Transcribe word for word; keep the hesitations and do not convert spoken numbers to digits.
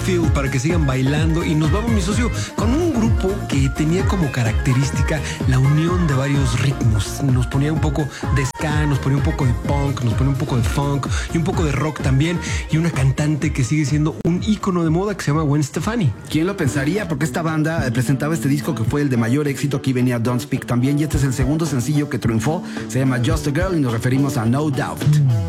Feel para que sigan bailando y nos vamos, mi socio, con un grupo que tenía como característica la unión de varios ritmos. Nos ponía un poco de ska, nos ponía un poco de punk, nos ponía un poco de funk y un poco de rock también, y una cantante que sigue siendo un ícono de moda que se llama Gwen Stefani. ¿Quién lo pensaría? Porque esta banda presentaba este disco que fue el de mayor éxito. Aquí venía Don't Speak también, y este es el segundo sencillo que triunfó. Se llama Just a Girl y nos referimos a No Doubt.